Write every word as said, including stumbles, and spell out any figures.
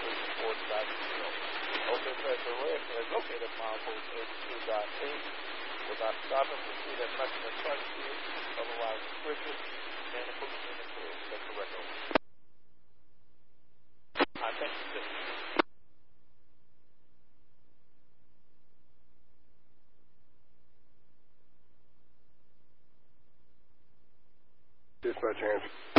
three four dot zero. Okay, President Reyes has located milepost eighty-two dot eight. Without stopping, proceed as much as front field, otherwise restricted, and the book in the field. That's correct. I thank you, sir. Dispatch answer.